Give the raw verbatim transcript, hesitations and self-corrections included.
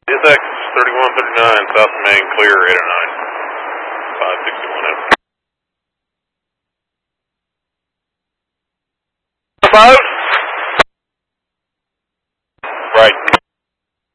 S X thirty-one thirty-nine, South Main, clear eight oh nine, five sixty-one over. Boat?